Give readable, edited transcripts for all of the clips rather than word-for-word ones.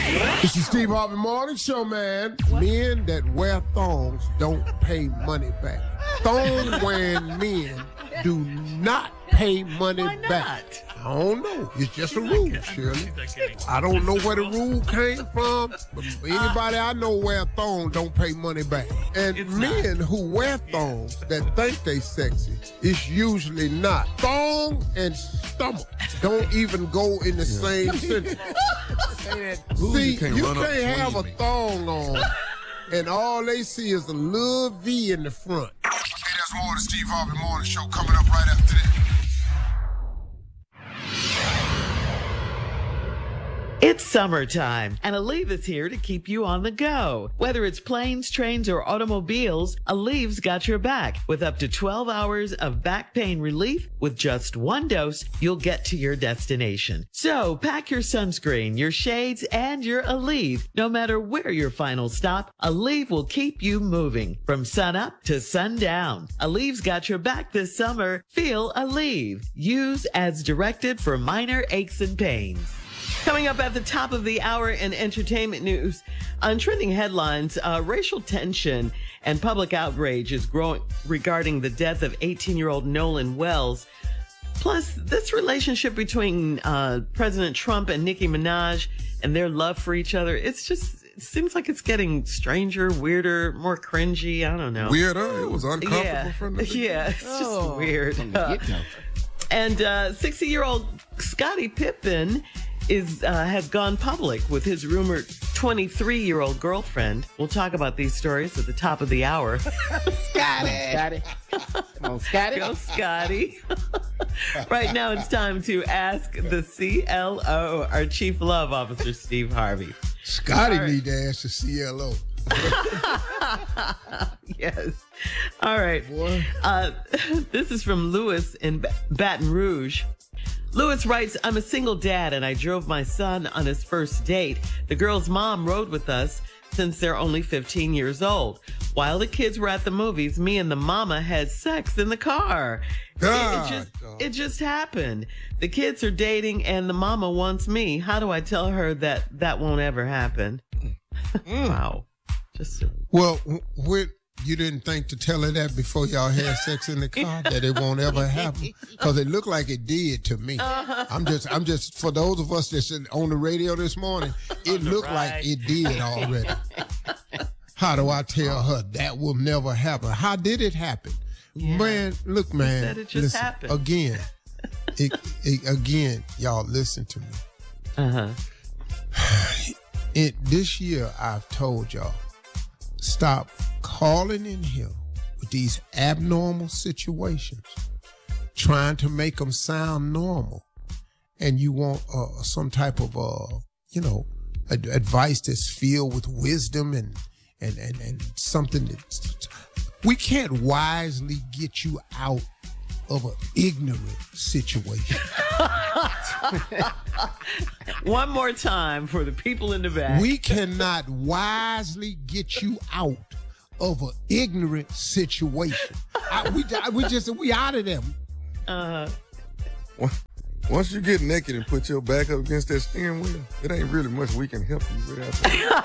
It's the Steve Harvey Morning Show, man. Men that wear thongs don't pay money back. Thong-wearing men do not pay money back. I don't know. It's just a rule, Shirley. I don't know where the rule came from, but anybody I know wear a thong don't pay money back. And men who wear thongs that think they sexy, it's usually not. Thong and stomach don't even go in the same sentence. See, you can't have a thong on and all they see is a little V in the front. Hey, that's more of the Steve Harvey Morning Show coming up right after this. It's summertime, and Aleve is here to keep you on the go. Whether it's planes, trains, or automobiles, Aleve's got your back. With up to 12 hours of back pain relief, with just one dose, you'll get to your destination. So pack your sunscreen, your shades, and your Aleve. No matter where your final stop, Aleve will keep you moving from sun up to sundown. Aleve's got your back this summer. Feel Aleve. Use as directed for minor aches and pains. Coming up at the top of the hour in entertainment news, on trending headlines, racial tension and public outrage is growing regarding the death of 18-year-old Nolan Wells. Plus, this relationship between President Trump and Nicki Minaj and their love for each other, it seems like it's getting stranger, weirder, more cringy. I don't know. Weirder? It was uncomfortable from the beginning. Yeah, it's just weird. And 60-year-old Scottie Pippen has gone public with his rumored 23-year-old girlfriend. We'll talk about these stories at the top of the hour. Scotty. Come on, Scotty. Go, Scotty. Right now it's time to ask the CLO, our Chief Love Officer, Steve Harvey. Scotty need to ask the CLO. Yes. All right. This is from Lewis in Baton Rouge. Lewis writes, I'm a single dad and I drove my son on his first date. The girl's mom rode with us since they're only 15 years old. While the kids were at the movies, me and the mama had sex in the car. It just happened. The kids are dating and the mama wants me. How do I tell her that won't ever happen? Wow. Well, you didn't think to tell her that before y'all had sex in the car, that it won't ever happen? Because it looked like it did to me. I'm just, for those of us that's on the radio this morning, it looked like it did already. How do I tell her that will never happen? How did it happen? Yeah. Man, look, man. Said it just happened. Again, again, y'all listen to me. This year, I've told y'all, stop calling in here with these abnormal situations, trying to make them sound normal, and you want some type of advice that's filled with wisdom and something that we can't wisely get you out of an ignorant situation. One more time for the people in the back. We cannot wisely get you out of an ignorant situation. We out of them. Once you get naked and put your back up against that steering wheel, it ain't really much we can help you with.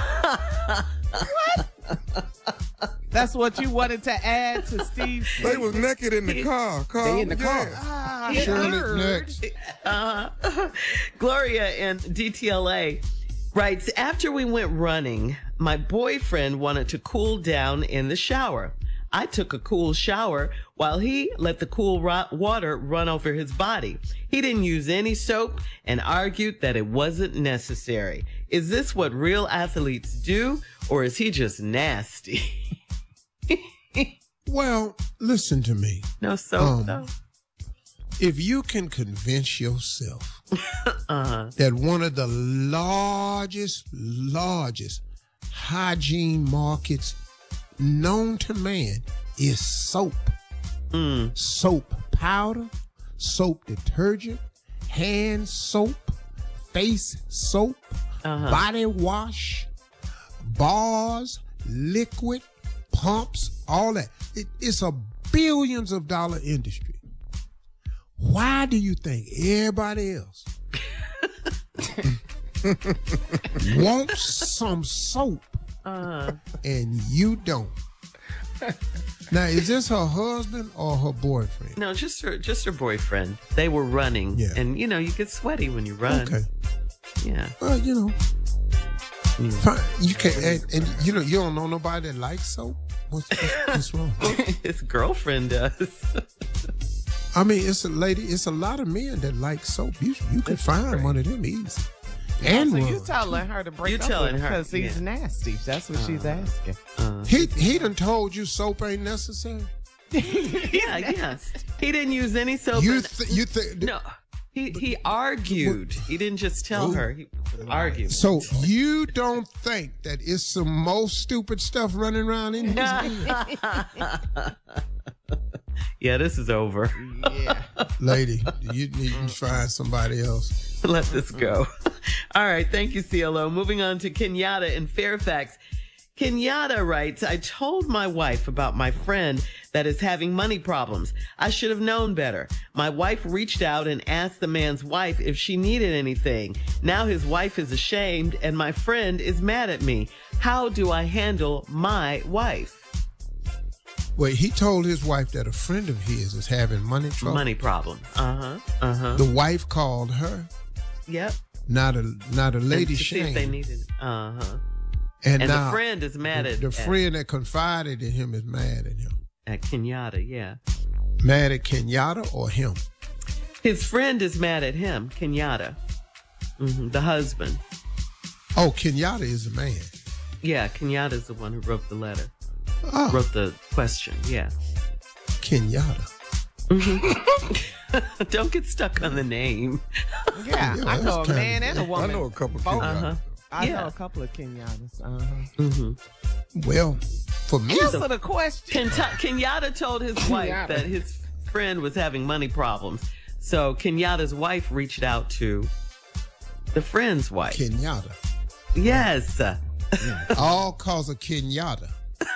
What? That's what you wanted to add to Steve's. They was naked in the car. They in the car. Shirley, next. Gloria in DTLA writes, after we went running, my boyfriend wanted to cool down in the shower. I took a cool shower while he let the cool water run over his body. He didn't use any soap and argued that it wasn't necessary. Is this what real athletes do, or is he just nasty? Well, listen to me. No soap, though. If you can convince yourself that one of the largest hygiene markets known to man is soap. Soap powder, soap detergent, hand soap, face soap, body wash, bars, liquid, pumps, all that. It's a billions of dollar industry. Why do you think everybody else wants some soap and you don't. Now, is this her husband or her boyfriend? No, just her boyfriend. They were running. Yeah. And, you get sweaty when you run. Okay. Yeah. Well, fine. You can't, and you don't know nobody that likes soap? What's wrong? His girlfriend does. I mean, it's a lot of men that like soap. You can find one of them easy. And so you runs. telling her to break You up telling with him her, because he's nasty. That's what she's asking. He done told you soap ain't necessary. Yeah, yes. He didn't use any soap. You think? No. He argued. He didn't just tell her. He argued. So you don't think that it's some most stupid stuff running around in his head? Yeah, this is over. Yeah. Lady, you need to find somebody else. Let this go. All right. Thank you, CLO. Moving on to Kenyatta in Fairfax. Kenyatta writes, I told my wife about my friend that is having money problems. I should have known better. My wife reached out and asked the man's wife if she needed anything. Now his wife is ashamed and my friend is mad at me. How do I handle my wife? Well, he told his wife that a friend of his is having money trouble. Money problem. The wife called her. Yep. Not a lady to see if shame. they needed. And And now the friend is mad at the friend that confided in him is mad at him. at Kenyatta. Yeah. Mad at Kenyatta or him? His friend is mad at him, Kenyatta. The husband. Oh, Kenyatta is a man. Yeah, Kenyatta's the one who wrote the letter. Oh, Wrote the question, yeah. Kenyatta. Don't get stuck on the name. Yeah, Yeah, I know that's a man and a I woman. know a couple of Both. kids. I Yeah. know a couple of Kenyattas. Well, for me, Answer the question. Kenyatta told his wife that his friend was having money problems. So Kenyatta's wife reached out to the friend's wife. Kenyatta. Yes. All cause of Kenyatta.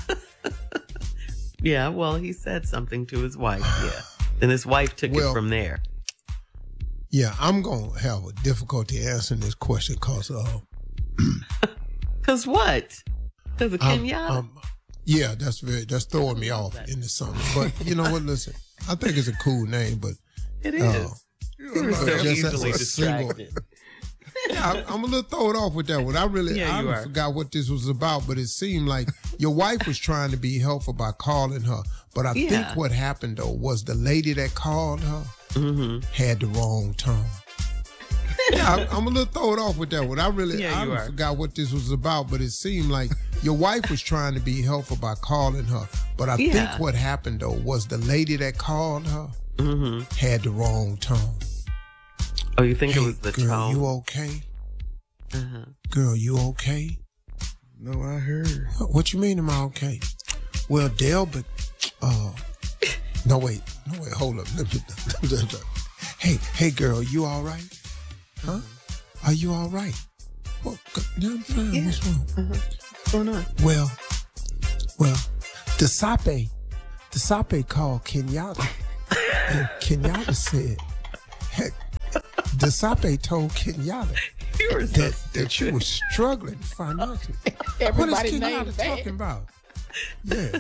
Yeah, well, he said something to his wife, yeah. And his wife took it from there. Yeah, I'm going to have a difficulty answering this question because Because what? Because of Kenyatta? yeah, that's throwing me off into something. But you know what? Listen, I think it's a cool name, but It is. You're so just as easily a single- distracted. yeah, I'm a little thrown off with that one. I you are. forgot what this was about, but it seemed like your wife was trying to be helpful by calling her. But I think what happened though was the lady that called her had the wrong tone. Yeah, I'm a little thrown off with that one. I forgot what this was about, but it seemed like your wife was trying to be helpful by calling her. But I think what happened though was the lady that called her had the wrong tone. Oh, you think it was the girl, tone? you okay? Girl, you okay? No, I heard. What you mean am I okay? Well, Delbert, no wait, hold up. Hey girl, you all right? Huh? Are you all right? Well, yeah, I'm fine. Yeah. What's wrong? What's going on? Well, Desape called Kenyatta. And Kenyatta said, heck, Desape told Kenyatta You were so that you were struggling financially. Everybody what is named Kenyatta that. talking about? Yeah.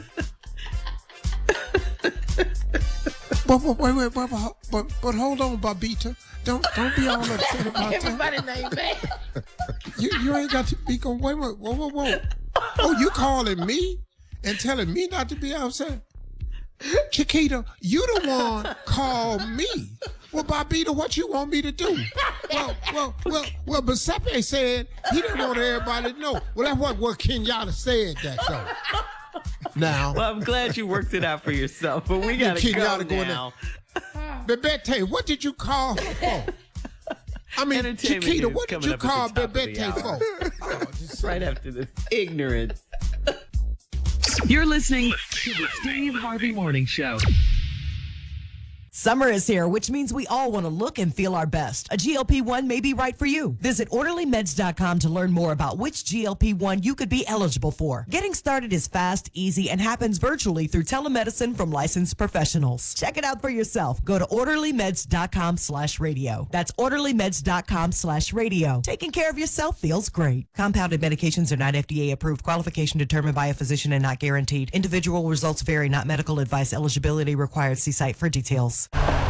But hold on, Barbita. Don't be all upset about that. Everybody named that. You ain't got to be going. Wait, whoa. Oh, you calling me and telling me not to be upset? Chiquita, you the one called me. Well, Barbita, what you want me to do? Well, Giuseppe said he didn't want everybody to know. Well, that's what Kenyatta said that though. Now, Well, I'm glad you worked it out for yourself, but we got to go Kenyatta going now. Bebete, what did you call her for? I mean, Entertainment Chiquita, news what did coming you up at call the top of the Bebete hour. for? Right after this ignorance. You're listening to the Steve Harvey Morning Show. Summer is here, which means we all want to look and feel our best. A GLP-1 may be right for you. Visit OrderlyMeds.com to learn more about which GLP-1 you could be eligible for. Getting started is fast, easy, and happens virtually through telemedicine from licensed professionals. Check it out for yourself. Go to OrderlyMeds.com/radio. That's OrderlyMeds.com/radio. Taking care of yourself feels great. Compounded medications are not FDA approved. Qualification determined by a physician and not guaranteed. Individual results vary, not medical advice. Eligibility required. See site for details.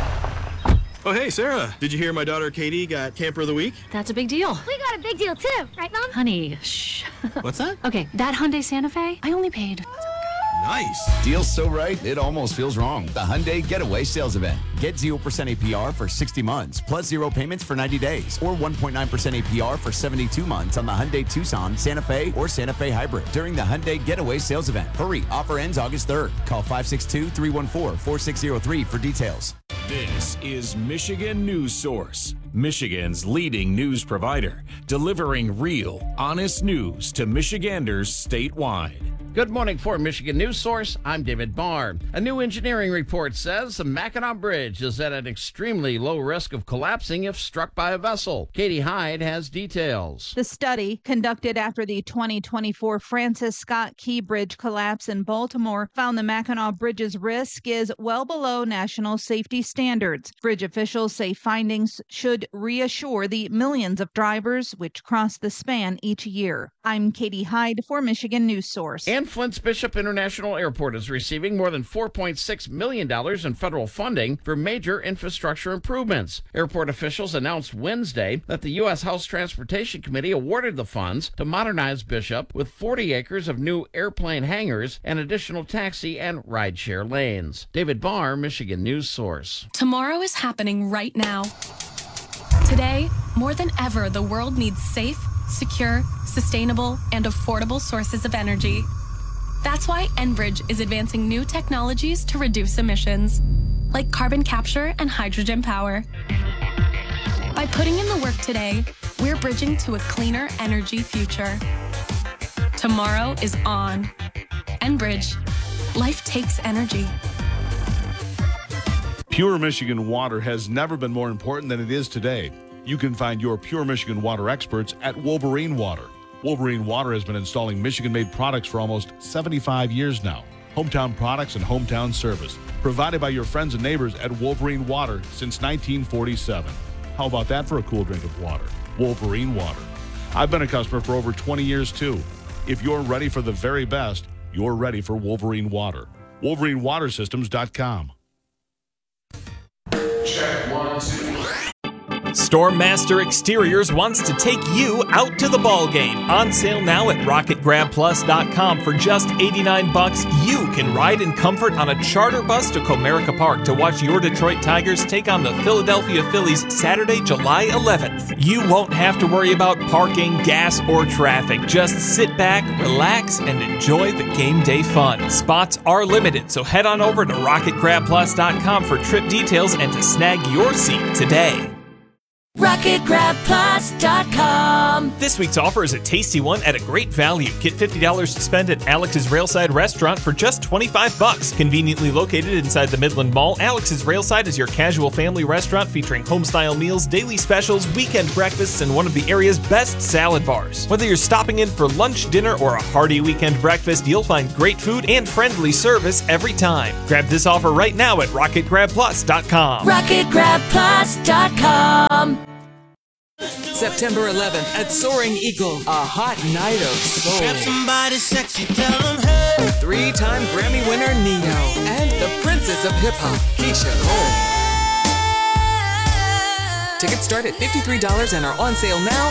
Oh, hey, Sarah. Did you hear my daughter Katie got Camper of the Week? That's a big deal. We got a big deal too, right, Mom? Honey, shh. What's that? Okay, that Hyundai Santa Fe, I only paid. Nice. Deal's so right, it almost feels wrong. The Hyundai Getaway Sales Event. Get 0% APR for 60 months, plus 0 payments for 90 days, or 1.9% APR for 72 months on the Hyundai Tucson, Santa Fe, or Santa Fe Hybrid during the Hyundai Getaway Sales Event. Hurry, offer ends August 3rd. Call 562-314-4603 for details. This is Michigan News Source, Michigan's leading news provider, delivering real, honest news to Michiganders statewide. Good morning for Michigan News Source. I'm David Barr. A new engineering report says the Mackinac Bridge is at an extremely low risk of collapsing if struck by a vessel. Katie Hyde has details. The study, conducted after the 2024 Francis Scott Key Bridge collapse in Baltimore, found the Mackinac Bridge's risk is well below national safety standards. Bridge officials say findings should reassure the millions of drivers which cross the span each year. I'm Katie Hyde for Michigan News Source. And Flint's Bishop International Airport is receiving more than $4.6 million in federal funding for major infrastructure improvements. Airport officials announced Wednesday that the U.S. House Transportation Committee awarded the funds to modernize Bishop with 40 acres of new airplane hangars and additional taxi and rideshare lanes. David Barr, Michigan News Source. Tomorrow is happening right now. Today, more than ever, the world needs safe, secure, sustainable, and affordable sources of energy. That's why Enbridge is advancing new technologies to reduce emissions, like carbon capture and hydrogen power. By putting in the work today, we're bridging to a cleaner energy future. Tomorrow is on. Enbridge. Life takes energy. Pure Michigan water has never been more important than it is today. You can find your Pure Michigan water experts at Wolverine Water. Wolverine Water has been installing Michigan-made products for almost 75 years now. Hometown products and hometown service provided by your friends and neighbors at Wolverine Water since 1947. How about that for a cool drink of water? Wolverine Water. I've been a customer for over 20 years too. If you're ready for the very best, you're ready for Wolverine Water. WolverineWaterSystems.com. Check 1, 2. Stormmaster Exteriors wants to take you out to the ball game. On sale now at RocketGrabPlus.com for just $89. You can ride in comfort on a charter bus to Comerica Park to watch your Detroit Tigers take on the Philadelphia Phillies Saturday, July 11th. You won't have to worry about parking, gas, or traffic. Just sit back, relax, and enjoy the game day fun. Spots are limited, so head on over to RocketGrabPlus.com for trip details and to snag your seat today. RocketGrabPlus.com. This week's offer is a tasty one at a great value. Get $50 to spend at Alex's Railside Restaurant for just $25. Conveniently located inside the Midland Mall, Alex's Railside is your casual family restaurant featuring home-style meals, daily specials, weekend breakfasts, and one of the area's best salad bars. Whether you're stopping in for lunch, dinner, or a hearty weekend breakfast, you'll find great food and friendly service every time. Grab this offer right now at RocketGrabPlus.com. RocketGrabPlus.com. September 11th at Soaring Eagle, a hot night of soul. Grab somebody sexy, tell them hey. 3-time Grammy winner Neo and the princess of hip-hop, Keisha Cole. Tickets start at $53 and are on sale now